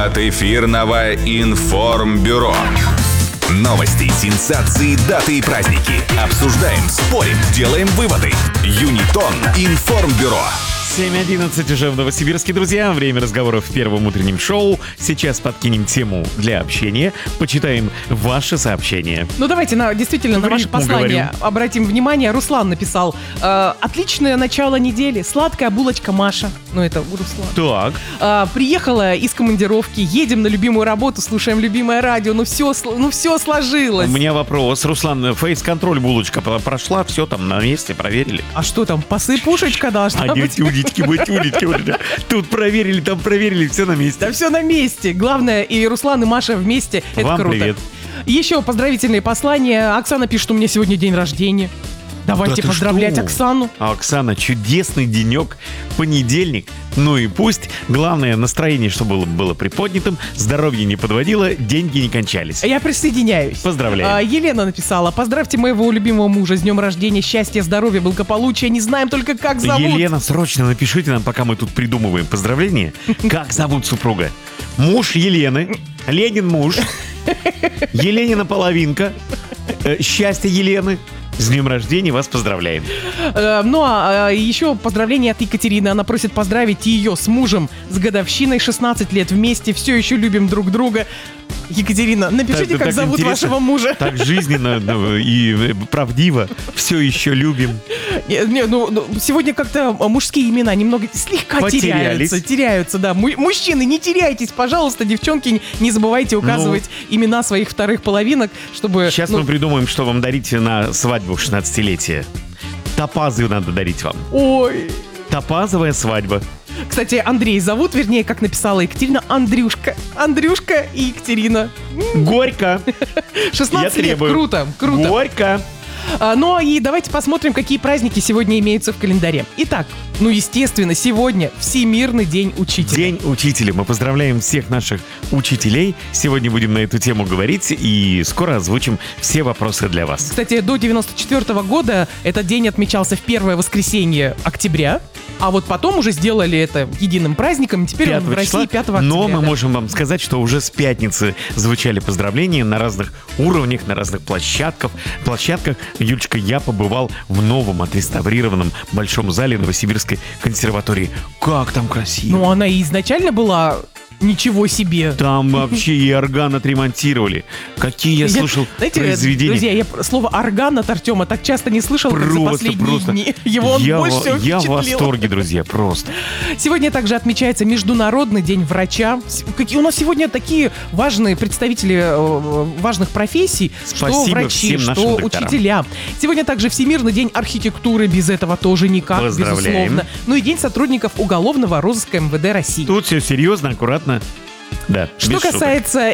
от эфирного информбюро. Новости, сенсации, даты и праздники. Обсуждаем, спорим, делаем выводы. Юнитон информбюро. 7:11 уже в Новосибирске, друзья. Время разговоров в первом утреннем шоу. Сейчас подкинем тему для общения. Почитаем ваши сообщения. Ну давайте действительно на ваше послание обратим внимание. Руслан написал: отличное начало недели. Сладкая булочка Маша. Ну это Руслан. Так. Приехала из командировки. Едем на любимую работу, слушаем любимое радио. Ну все сложилось. У меня вопрос. Руслан, фейс-контроль булочка прошла, все там на месте, проверили? А что там, посыпушечка должна быть? Батюлечки. Тут проверили, там проверили, все на месте. Да все на месте. Главное, и Руслан, и Маша вместе. Это вам круто. Привет. Еще поздравительные послания. Оксана пишет, у меня сегодня день рождения. Давайте поздравлять Оксану. А Оксана, чудесный денек, понедельник. Ну и пусть. Главное, настроение, чтобы было приподнятым, здоровье не подводило, деньги не кончались. Я присоединяюсь. Поздравляю. Елена написала: поздравьте моего любимого мужа с днем рождения, счастья, здоровья, благополучия. Не знаем только, как зовут. Елена, срочно напишите нам, пока мы тут придумываем поздравления, как зовут супруга. Муж Елены, Ленин муж, Еленина половинка, счастье Елены. С днем рождения вас поздравляем. Еще поздравление от Екатерины. Она просит поздравить ее с мужем с годовщиной, 16 лет вместе, все еще любим друг друга. Екатерина, напишите, как зовут вашего мужа. Так жизненно и правдиво. Все еще любим. Сегодня как-то мужские имена немного слегка теряются. Да. Мужчины, не теряйтесь, пожалуйста. Девчонки, не забывайте указывать имена своих вторых половинок, чтобы... Сейчас мы придумаем, что вам дарить на свадьбу 16-летия. Топазы надо дарить вам. Ой. Топазовая свадьба. Кстати, Андрей зовут, вернее, как написала Екатерина, Андрюшка. Андрюшка и Екатерина. Горько. 16 лет, круто. Горько. Ну и давайте посмотрим, какие праздники сегодня имеются в календаре. Итак, естественно, сегодня Всемирный день учителя. День учителя. Мы поздравляем всех наших учителей. Сегодня будем на эту тему говорить и скоро озвучим все вопросы для вас. Кстати, до 94 года этот день отмечался в первое воскресенье октября, а вот потом уже сделали это единым праздником, и теперь он в России 5 октября. Но мы можем вам сказать, что уже с пятницы звучали поздравления на разных уровнях, на разных площадках. Юлечка, я побывал в новом отреставрированном большом зале Новосибирской консерватории. Как там красиво! Ну, она и изначально была... Ничего себе. Там вообще и орган отремонтировали. Какие я слушал произведения. Друзья, я слово орган от Артема так часто не слышал, как за последние дни. Его он больше всего впечатлил. Я в восторге, друзья, просто. Сегодня также отмечается Международный день врача. У нас сегодня такие важные представители важных профессий, что врачи, что учителя. Сегодня также Всемирный день архитектуры, без этого тоже никак, безусловно. Ну и день сотрудников уголовного розыска МВД России. Тут все серьезно, аккуратно. Да, что касается